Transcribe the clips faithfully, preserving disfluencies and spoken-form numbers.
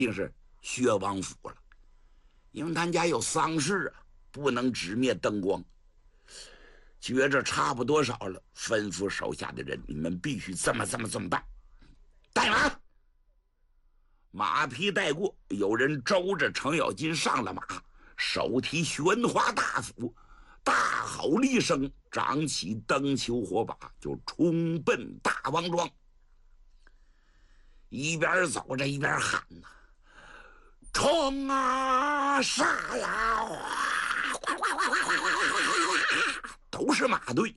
定是薛王府了，因为他家有丧事啊，不能只灭灯光。觉着差不多少了，吩咐手下的人：你们必须这么这么这么办。带马，马匹带过，有人周着程咬金上了马，手提玄花大斧，大吼了一声，掌起灯球火把，就冲奔大王庄。一边走着一边喊呐：“冲啊，杀呀！”都是马队。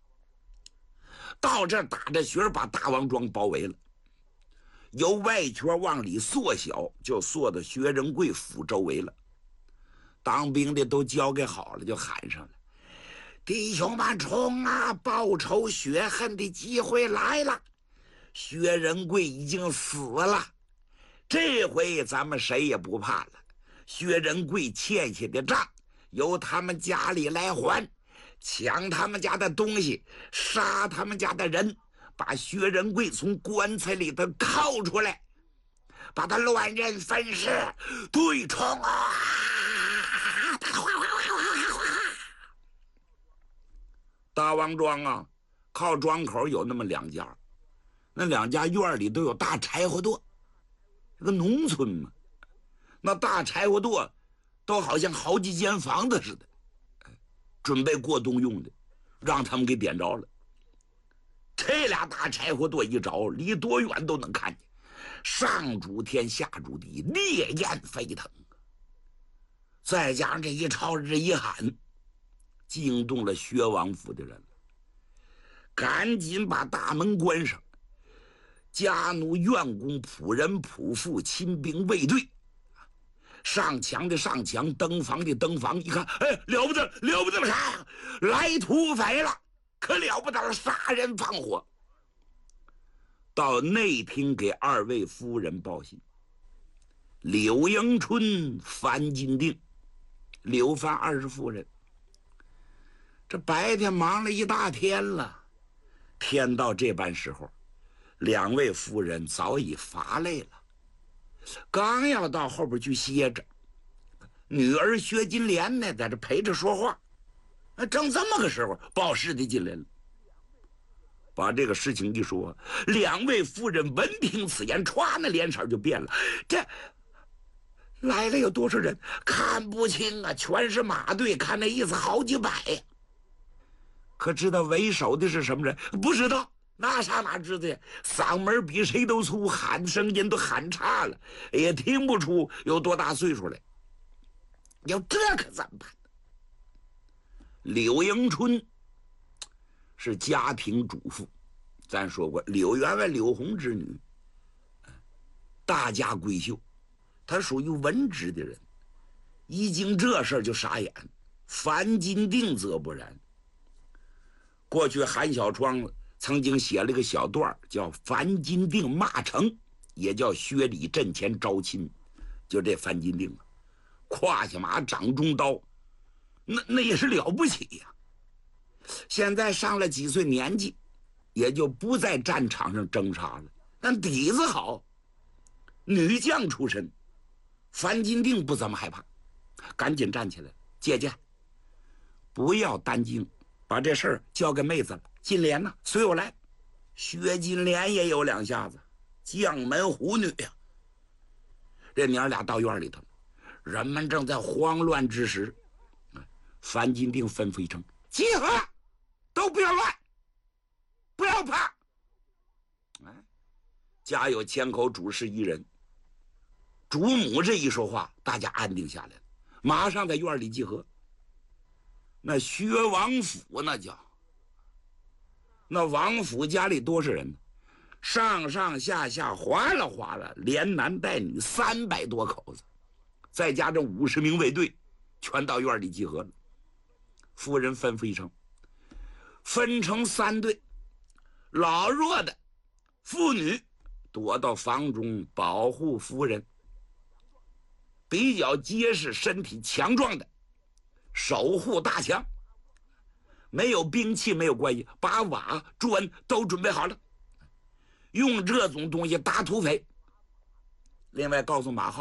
到这打着旋把大王庄包围了，由外圈往里缩小，就缩到薛仁贵府周围了。当兵的都交给好了，就喊上了：“弟兄们，冲啊！报仇雪恨的机会来了！薛仁贵已经死了，这回咱们谁也不怕了。薛仁贵欠下的账，由他们家里来还。抢他们家的东西，杀他们家的人，把薛仁贵从棺材里头铐出来，把他乱刃分尸，对冲啊！”大王庄啊，靠庄口有那么两家，那两家院里都有大柴火垛，这个农村嘛，那大柴火垛都好像好几间房子似的，准备过冬用的，让他们给点着了。这俩大柴火垛一着，离多远都能看见，上主天下主地，烈焰飞腾。再加上这一吵这一喊，惊动了薛王府的人了，赶紧把大门关上。家奴、院工、仆人、仆妇、亲兵卫队，上墙的上墙，登房的登房，一看，哎，了不得了不得了，啥呀？来土匪了，可了不得了，杀人放火。到内厅给二位夫人报信，柳迎春、樊金定，柳樊二十夫人。这白天忙了一大天了，天到这般时候，两位夫人早已乏累了，刚要到后边去歇着，女儿薛金莲呢在这陪着说话。正这么个时候，报事的进来了，把这个事情一说，两位夫人闻听此言，歘，那脸色就变了。这来了有多少人？看不清啊，全是马队，看那意思好几百呀。可知道为首的是什么人？不知道，那啥哪知道呀？嗓门比谁都粗，喊声音都喊差了，也听不出有多大岁数来。要这可怎么办？柳迎春是家庭主妇，咱说过，柳员外柳红之女，大家闺秀，她属于文职的人，一经这事儿就傻眼。樊金定则不然。过去韩小窗曾经写了个小段，叫樊金定骂成，也叫薛礼阵前招亲。就这樊金定啊，胯下马，掌中刀，那那也是了不起呀。现在上了几岁年纪，也就不在战场上征杀了，但底子好，女将出身。樊金定不怎么害怕，赶紧站起来借鉴，不要担惊，把这事儿交给妹子了。金莲呢，随我来。薛金莲也有两下子，将门虎女呀、啊。这娘俩到院里头，人们正在慌乱之时，樊金定吩咐一声：“集合，都不要乱，不要怕。”哎，家有千口，主事一人。主母这一说话，大家安定下来了，马上在院里集合。那薛王府那叫，那王府家里多少人呢？上上下下哗啦哗啦，连男带女三百多口子，再加这五十名卫队，全到院里集合了。夫人吩咐一声，分成三队，老弱的妇女躲到房中保护夫人，比较结实身体强壮的守护大墙，没有兵器没有关系，把瓦砖都准备好了，用这种东西打土匪。 另外告诉马